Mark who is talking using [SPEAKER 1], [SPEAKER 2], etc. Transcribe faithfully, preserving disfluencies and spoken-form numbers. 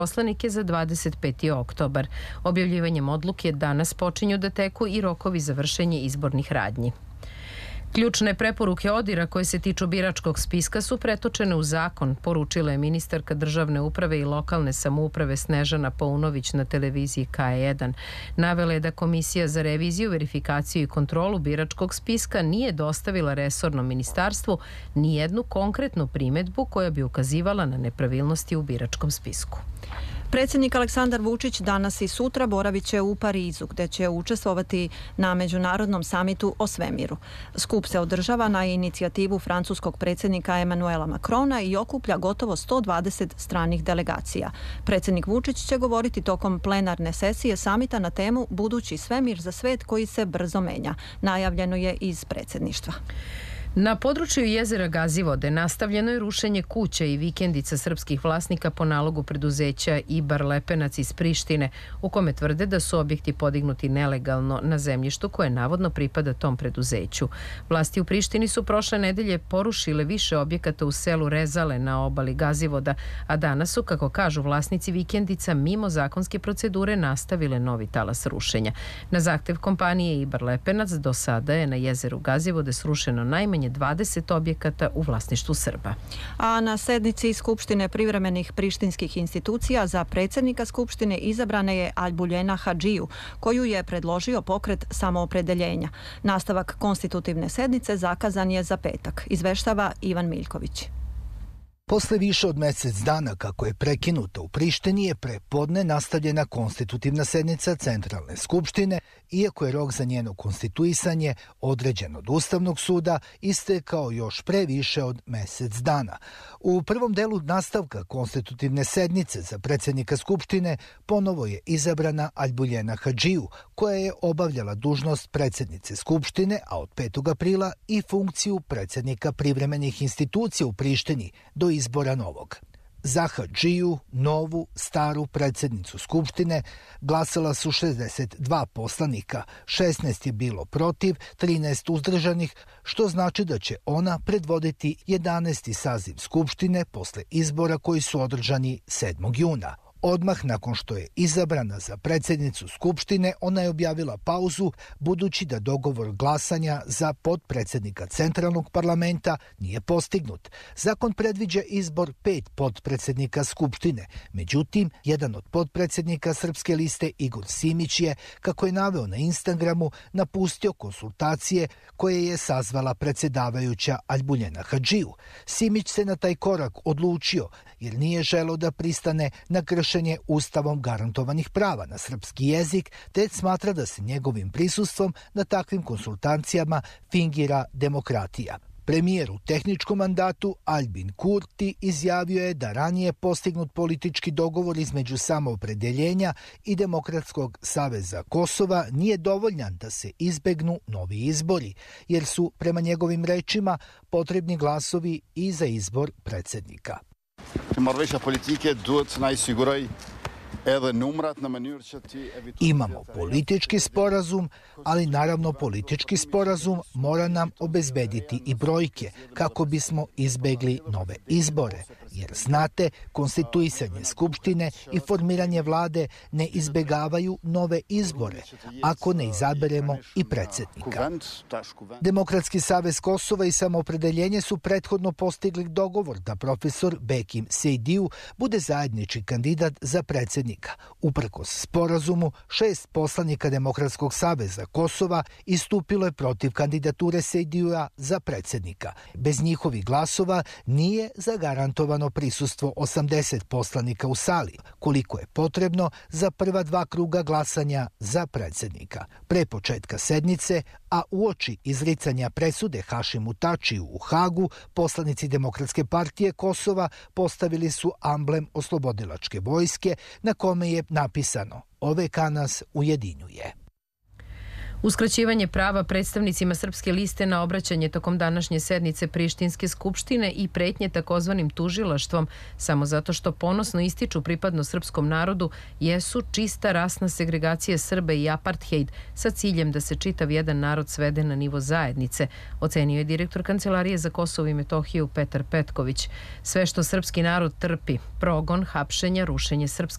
[SPEAKER 1] poslanike za dvadeset peti oktobar. Objavljivanjem odluke danas počinju da teku i rokovi za vršenje izbornih radnji. Ključne preporuke ODIR-a koje se tiču biračkog spiska su pretočene u zakon, poručila je ministarka državne uprave i lokalne samouprave Snežana Paunović na televiziji K jedan. Navela je da Komisija za reviziju, verifikaciju i kontrolu biračkog spiska nije dostavila resornom ministarstvu ni jednu konkretnu primedbu koja bi ukazivala na nepravilnosti u biračkom spisku.
[SPEAKER 2] Predsjednik Aleksandar Vučić danas i sutra boravit će u Parizu, gde će učestvovati na međunarodnom samitu o svemiru. Skup se održava na inicijativu francuskog predsjednika Emanuela Macrona i okuplja gotovo sto dvadeset stranih delegacija. Predsjednik Vučić će govoriti tokom plenarne sesije samita na temu Budući svemir za svet koji se brzo menja. Najavljeno je iz predsjedništva.
[SPEAKER 1] Na području jezera Gazivode nastavljeno je rušenje kuća i vikendica srpskih vlasnika po nalogu preduzeća Ibar Lepenac iz Prištine, u kome tvrde da su objekti podignuti nelegalno na zemljištu koje navodno pripada tom preduzeću. Vlasti u Prištini su prošle nedelje porušile više objekata u selu Rezale na obali Gazivoda, a danas su, kako kažu vlasnici vikendica, mimo zakonske procedure nastavile novi talas rušenja. Na zahtev kompanije Ibar Lepenac do sada je na jezeru Gazivode srušeno najmanje dvadeset objekata u vlasništvu Srba.
[SPEAKER 2] A na sednici Skupštine privremenih prištinskih institucija za predsjednika Skupštine izabrana je Albuljena Hadžiju, koju je predložio pokret samoopredeljenja. Nastavak konstitutivne sednice zakazan je za petak, izveštava Ivan Miljković.
[SPEAKER 3] Posle više od mjesec dana kako je prekinuta u Prištini je prepodne nastavljena konstitutivna sednica Centralne skupštine, iako je rok za njeno konstituisanje određen od Ustavnog suda istekao još pre više od mjesec dana. U prvom delu nastavka konstitutivne sednice za predsjednika Skupštine ponovo je izabrana Albuljena Hadžiju, koja je obavljala dužnost predsjednice Skupštine, a od petog aprila i funkciju predsjednika privremenih institucija u Prištini do izbora novog. Za Hadžiju, novu, staru predsjednicu Skupštine, glasala su šezdeset dva poslanika, šesnaest je bilo protiv, trinaest uzdržanih, što znači da će ona predvoditi jedanaesti saziv Skupštine posle izbora koji su održani sedmog juna. Odmah nakon što je izabrana za predsjednicu Skupštine, ona je objavila pauzu, budući da dogovor glasanja za potpredsjednika Centralnog parlamenta nije postignut. Zakon predviđa izbor pet potpredsjednika Skupštine. Međutim, jedan od potpredsjednika Srpske liste, Igor Simić, je, kako je naveo na Instagramu, napustio konsultacije koje je sazvala predsjedavajuća Albuljena Hadžiju. Simić se na taj korak odlučio jer nije želeo da pristane na kršenje Ustavom garantovanih prava na srpski jezik, te smatra da se njegovim prisustvom na takvim konsultacijama fingira demokratija. Premijer u tehničkom mandatu Albin Kurti izjavio je da ranije postignut politički dogovor između samoopredeljenja i Demokratskog saveza Kosova nije dovoljan da se izbegnu novi izbori, jer su, prema njegovim rečima, potrebni glasovi i za izbor predsjednika. Imamo politički sporazum, ali naravno politički sporazum mora nam obezbediti i brojke kako bismo izbegli nove izbore. Jer znate, konstituisanje Skupštine i formiranje vlade ne izbegavaju nove izbore ako ne izaberemo i predsjednika. Demokratski savez Kosova i samoopredeljenje su prethodno postigli dogovor da profesor Bekim Sejdiju bude zajednički kandidat za predsjednika. Uprkos sporazumu, šest poslanika Demokratskog saveza Kosova istupilo je protiv kandidature Sejdija za predsjednika. Bez njihovih glasova nije zagarantovano prisustvo osamdeset poslanika u sali, koliko je potrebno za prva dva kruga glasanja za predsjednika. Pre početka sednice, a uoči izricanja presude Hašimu Tačiju u Hagu, poslanici Demokratske partije Kosova postavili su amblem oslobodilačke vojske na kome je napisano "O V K nas ujedinjuje".
[SPEAKER 1] Uskraćivanje prava predstavnicima Srpske liste na obraćanje tokom današnje sednice Prištinske skupštine i pretnje takozvanim tužilaštvom samo zato što ponosno ističu pripadno srpskom narodu jesu čista rasna segregacija Srba i apartheid sa ciljem da se čitav jedan narod svede na nivo zajednice, ocenio je direktor Kancelarije za Kosovo i Metohiju Petar Petković. Sve što srpski narod trpi, progon, hapšenja, rušenje srpske